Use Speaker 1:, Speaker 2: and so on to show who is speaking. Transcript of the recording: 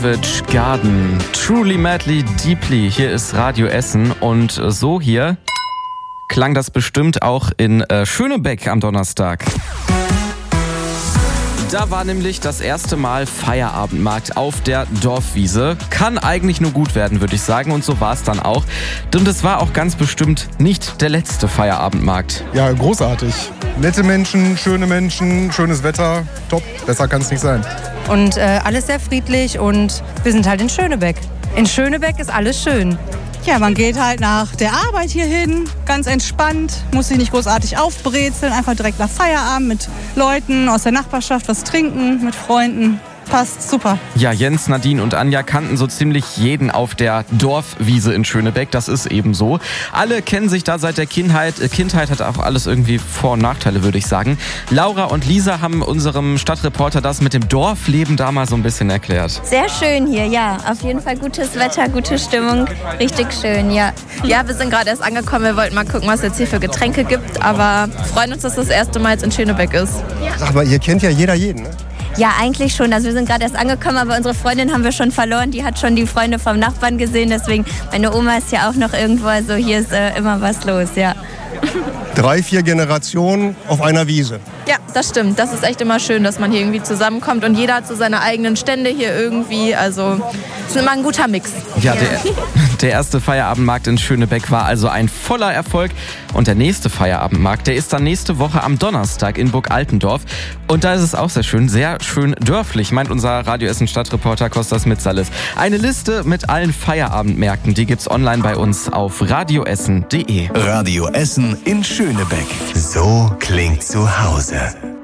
Speaker 1: Garden, Truly Madly Deeply, hier ist Radio Essen und so hier klang das bestimmt auch in Schönebeck am Donnerstag. Da war nämlich das erste Mal Feierabendmarkt auf der Dorfwiese. Kann eigentlich nur gut werden, würde ich sagen, und so war es dann auch. Und es war auch ganz bestimmt nicht der letzte Feierabendmarkt.
Speaker 2: Ja, großartig. Nette Menschen, schönes Wetter, top, besser kann es nicht sein.
Speaker 3: Und alles sehr friedlich und wir sind halt in Schönebeck. In Schönebeck ist alles schön.
Speaker 4: Ja, man geht halt nach der Arbeit hier hin, ganz entspannt, muss sich nicht großartig aufbrezeln, einfach direkt nach Feierabend mit Leuten aus der Nachbarschaft was trinken, mit Freunden. Passt super.
Speaker 1: Ja, Jens, Nadine und Anja kannten so ziemlich jeden auf der Dorfwiese in Schönebeck. Das ist eben so. Alle kennen sich da seit der Kindheit. Kindheit hat auch alles irgendwie Vor- und Nachteile, würde ich sagen. Laura und Lisa haben unserem Stadtreporter das mit dem Dorfleben da mal so ein bisschen erklärt.
Speaker 5: Sehr schön hier, ja. Auf jeden Fall gutes Wetter, gute Stimmung. Richtig schön, ja. Ja, wir sind gerade erst angekommen. Wir wollten mal gucken, was es jetzt hier für Getränke gibt. Aber freuen uns, dass das erste Mal jetzt in Schönebeck ist.
Speaker 2: Sag mal, ihr kennt ja jeder jeden, ne?
Speaker 5: Ja, eigentlich schon. Also wir sind gerade erst angekommen, aber unsere Freundin haben wir schon verloren. Die hat schon die Freunde vom Nachbarn gesehen. Deswegen, meine Oma ist ja auch noch irgendwo. Also hier ist immer was los, ja.
Speaker 2: 3, 4 Generationen auf einer Wiese.
Speaker 6: Ja, das stimmt. Das ist echt immer schön, dass man hier irgendwie zusammenkommt. Und jeder hat so seine eigenen Stände hier irgendwie. Also es ist immer ein guter Mix.
Speaker 1: Ja, der erste Feierabendmarkt in Schönebeck war also ein voller Erfolg. Und der nächste Feierabendmarkt, der ist dann nächste Woche am Donnerstag in Burg Altendorf. Und da ist es auch sehr schön dörflich, meint unser Radio Essen Stadtreporter Kostas Mitsalis. Eine Liste mit allen Feierabendmärkten, die gibt's online bei uns auf radioessen.de.
Speaker 7: Radio Essen in Schönebeck. So klingt zu Hause.